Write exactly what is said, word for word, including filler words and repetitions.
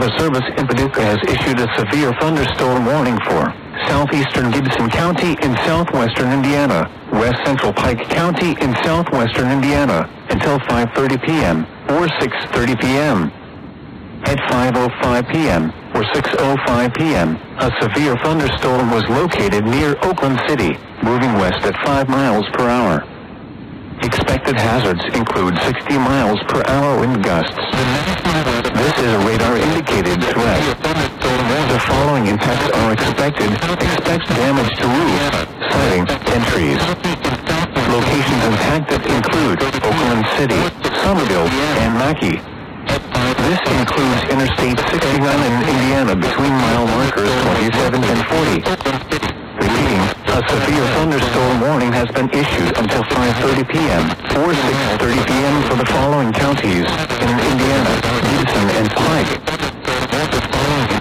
Forest Service in Paducah has issued a severe thunderstorm warning for southeastern Gibson County in southwestern Indiana, west central Pike County in southwestern Indiana, until five thirty p.m. or six thirty p.m. At five oh five p.m. or six oh five p.m., a severe thunderstorm was located near Oakland City, moving west at five miles per hour. Expected hazards include sixty miles per hour wind gusts. This is a radar-indicated threat. The following impacts are expected. Expect damage to roofs, siding, and trees. Locations impacted include Oakland City, Somerville, and Mackay. This includes Interstate sixty-nine in Indiana between mile markers twenty-seven and forty. Repeating, a severe thunderstorm warning has been issued until five thirty p.m. or six thirty p.m. for the following counties in Indiana.